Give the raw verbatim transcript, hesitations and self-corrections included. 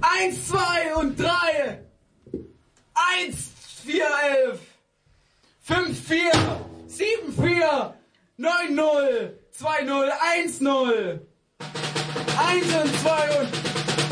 Eins, zwei und drei. Eins, vier, elf. Fünf, vier. Sieben, vier. Neun, null. Zwei, null. Eins, null. Eins und zwei und